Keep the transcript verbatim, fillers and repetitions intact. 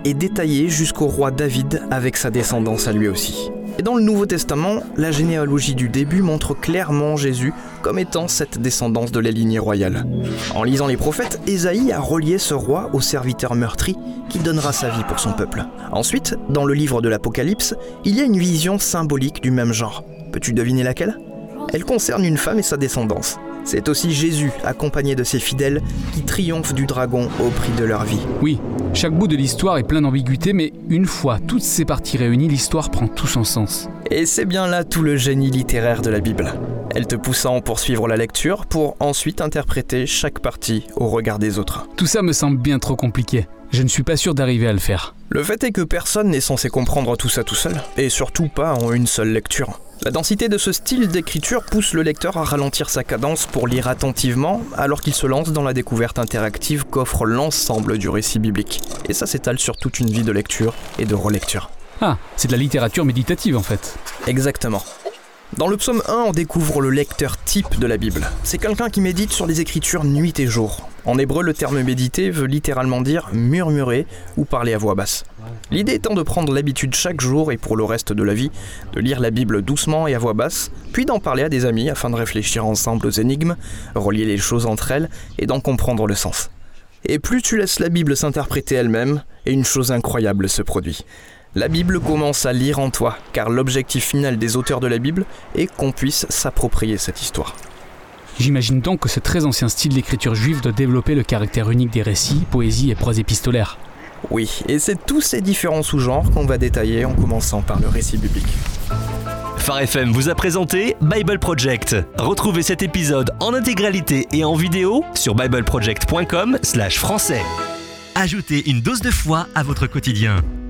est détaillée jusqu'au roi David avec sa descendance à lui aussi. Et dans le Nouveau Testament, la généalogie du début montre clairement Jésus comme étant cette descendance de la lignée royale. En lisant les prophètes, Ésaïe a relié ce roi au serviteur meurtri qui donnera sa vie pour son peuple. Ensuite, dans le livre de l'Apocalypse, il y a une vision symbolique du même genre. Peux-tu deviner laquelle ? Elle concerne une femme et sa descendance. C'est aussi Jésus, accompagné de ses fidèles, qui triomphe du dragon au prix de leur vie. Oui, chaque bout de l'histoire est plein d'ambiguïté, mais une fois toutes ces parties réunies, l'histoire prend tout son sens. Et c'est bien là tout le génie littéraire de la Bible. Elle te pousse à en poursuivre la lecture pour ensuite interpréter chaque partie au regard des autres. Tout ça me semble bien trop compliqué. Je ne suis pas sûr d'arriver à le faire. Le fait est que personne n'est censé comprendre tout ça tout seul, et surtout pas en une seule lecture. La densité de ce style d'écriture pousse le lecteur à ralentir sa cadence pour lire attentivement, alors qu'il se lance dans la découverte interactive qu'offre l'ensemble du récit biblique. Et ça s'étale sur toute une vie de lecture et de relecture. Ah, c'est de la littérature méditative en fait. Exactement. Dans le psaume un, on découvre le lecteur type de la Bible. C'est quelqu'un qui médite sur les Écritures nuit et jour. En hébreu, le terme méditer veut littéralement dire murmurer ou parler à voix basse. L'idée étant de prendre l'habitude chaque jour et pour le reste de la vie, de lire la Bible doucement et à voix basse, puis d'en parler à des amis afin de réfléchir ensemble aux énigmes, relier les choses entre elles et d'en comprendre le sens. Et plus tu laisses la Bible s'interpréter elle-même, et une chose incroyable se produit. La Bible commence à lire en toi, car l'objectif final des auteurs de la Bible est qu'on puisse s'approprier cette histoire. J'imagine donc que ce très ancien style d'écriture juive doit développer le caractère unique des récits, poésie et prose épistolaire. Oui, et c'est tous ces différents sous-genres qu'on va détailler en commençant par le récit biblique. Phare F M vous a présenté Bible Project. Retrouvez cet épisode en intégralité et en vidéo sur bible project point com slash français. Ajoutez une dose de foi à votre quotidien.